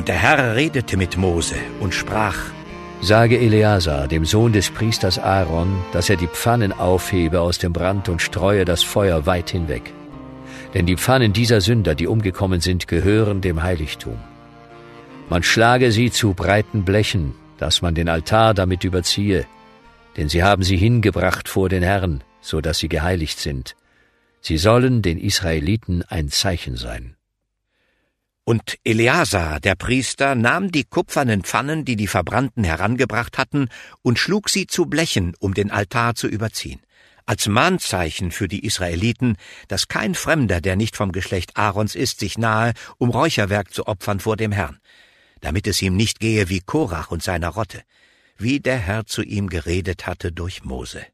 Und der Herr redete mit Mose und sprach: Sage Eleazar, dem Sohn des Priesters Aaron, dass er die Pfannen aufhebe aus dem Brand und streue das Feuer weit hinweg. Denn die Pfannen dieser Sünder, die umgekommen sind, gehören dem Heiligtum. Man schlage sie zu breiten Blechen, dass man den Altar damit überziehe, denn sie haben sie hingebracht vor den Herrn, so dass sie geheiligt sind. Sie sollen den Israeliten ein Zeichen sein. Und Eleazar, der Priester, nahm die kupfernen Pfannen, die die Verbrannten herangebracht hatten, und schlug sie zu Blechen, um den Altar zu überziehen, als Mahnzeichen für die Israeliten, dass kein Fremder, der nicht vom Geschlecht Aarons ist, sich nahe, um Räucherwerk zu opfern vor dem Herrn, damit es ihm nicht gehe wie Korach und seiner Rotte, wie der Herr zu ihm geredet hatte durch Mose.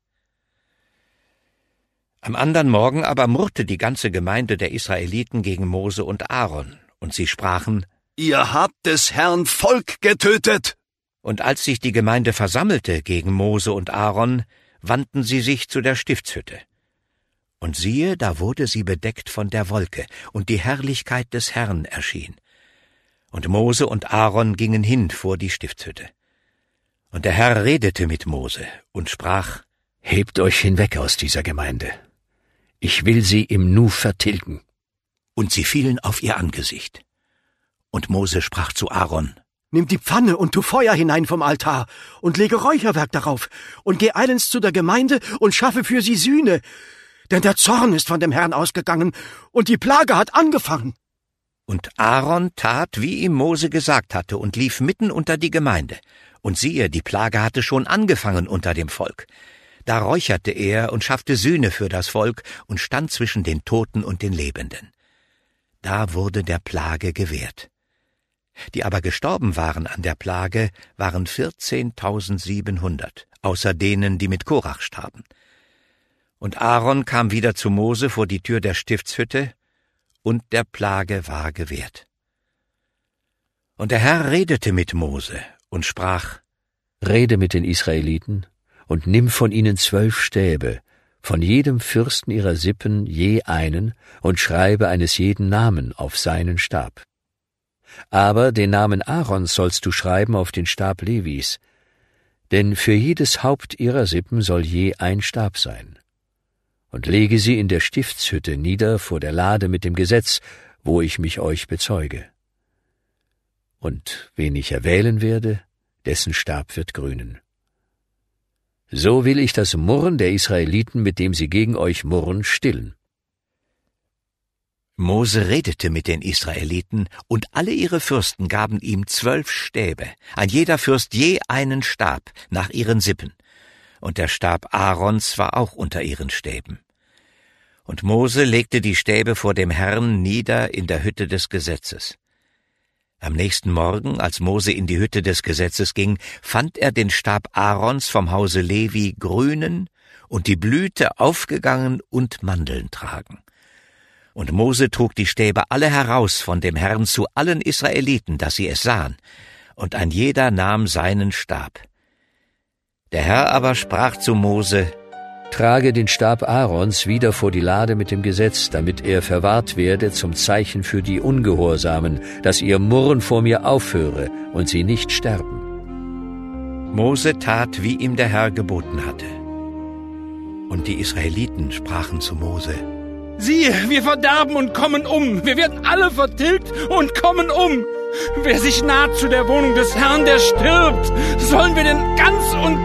Am andern Morgen aber murrte die ganze Gemeinde der Israeliten gegen Mose und Aaron, und sie sprachen: Ihr habt des Herrn Volk getötet! Und als sich die Gemeinde versammelte gegen Mose und Aaron, wandten sie sich zu der Stiftshütte. Und siehe, da wurde sie bedeckt von der Wolke, und die Herrlichkeit des Herrn erschien. Und Mose und Aaron gingen hin vor die Stiftshütte. Und der Herr redete mit Mose und sprach: Hebt euch hinweg aus dieser Gemeinde. Ich will sie im Nu vertilgen. Und sie fielen auf ihr Angesicht. Und Mose sprach zu Aaron: Nimm die Pfanne und tu Feuer hinein vom Altar und lege Räucherwerk darauf und geh eilends zu der Gemeinde und schaffe für sie Sühne. Denn der Zorn ist von dem Herrn ausgegangen und die Plage hat angefangen. Und Aaron tat, wie ihm Mose gesagt hatte, und lief mitten unter die Gemeinde. Und siehe, die Plage hatte schon angefangen unter dem Volk. Da räucherte er und schaffte Sühne für das Volk und stand zwischen den Toten und den Lebenden. Da wurde der Plage gewährt. Die aber gestorben waren an der Plage, waren 14.700, außer denen, die mit Korach starben. Und Aaron kam wieder zu Mose vor die Tür der Stiftshütte, und der Plage war gewährt. Und der Herr redete mit Mose und sprach: Rede mit den Israeliten und nimm von ihnen 12 Stäbe, von jedem Fürsten ihrer Sippen je einen, und schreibe eines jeden Namen auf seinen Stab. Aber den Namen Aarons sollst du schreiben auf den Stab Levis, denn für jedes Haupt ihrer Sippen soll je ein Stab sein. Und lege sie in der Stiftshütte nieder vor der Lade mit dem Gesetz, wo ich mich euch bezeuge. Und wen ich erwählen werde, dessen Stab wird grünen. So will ich das Murren der Israeliten, mit dem sie gegen euch murren, stillen. Mose redete mit den Israeliten, und alle ihre Fürsten gaben ihm 12 Stäbe, ein jeder Fürst je einen Stab, nach ihren Sippen. Und der Stab Aarons war auch unter ihren Stäben. Und Mose legte die Stäbe vor dem Herrn nieder in der Hütte des Gesetzes. Am nächsten Morgen, als Mose in die Hütte des Gesetzes ging, fand er den Stab Aarons vom Hause Levi grünen und die Blüte aufgegangen und Mandeln tragen. Und Mose trug die Stäbe alle heraus von dem Herrn zu allen Israeliten, dass sie es sahen, und ein jeder nahm seinen Stab. Der Herr aber sprach zu Mose: Trage den Stab Aarons wieder vor die Lade mit dem Gesetz, damit er verwahrt werde zum Zeichen für die Ungehorsamen, dass ihr Murren vor mir aufhöre und sie nicht sterben. Mose tat, wie ihm der Herr geboten hatte. Und die Israeliten sprachen zu Mose: Siehe, wir verderben und kommen um. Wir werden alle vertilgt und kommen um. Wer sich naht zu der Wohnung des Herrn, der stirbt. Sollen wir denn ganz und